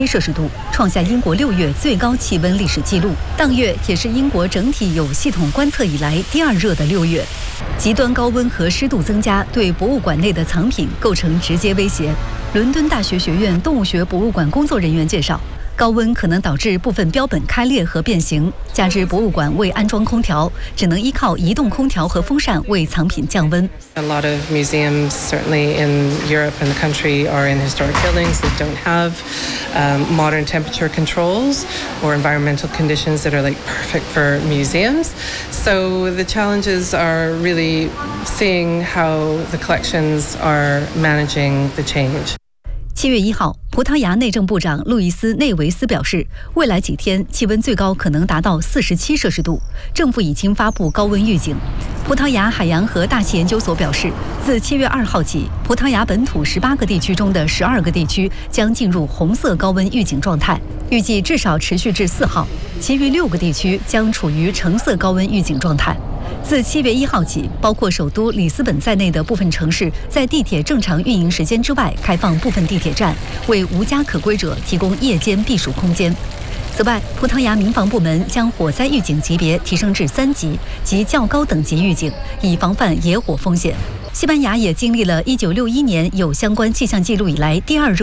摄氏度，创下英国6月最高气温历史记录。当月也是英国整体有系统观测以来第2热的6月。极端高温和湿度增加，对博物馆内的藏品构成直接威胁。伦敦大学学院动物学博物馆工作人员介绍，高温可能导致部分标本开裂和变形，加之博物馆未安装空调，只能依靠移动空调和风扇为藏品降温。 A lot of museums, certainly in Europe and the country, are in historic buildings that don't have modern temperature controls or environmental conditions that are like perfect for museums. So the challenges are really seeing how the collections are managing the change. 7月1号，葡萄牙内政部长路易斯·内维斯表示，未来几天气温最高可能达到47摄氏度，政府已经发布高温预警。葡萄牙海洋和大气研究所表示，自7月2号起，葡萄牙本土18个地区中的12个地区将进入红色高温预警状态，预计至少持续至4号，其余6个地区将处于橙色高温预警状态。自7月1号起，包括首都里斯本在内的部分城市在地铁正常运营时间之外开放部分地铁站，为无家可归者提供夜间避暑空间。此外，葡萄牙民防部门将火灾预警级别提升至3级及较高等级预警，以防范野火风险。西班牙也经历了1961年有相关气象记录以来第2热。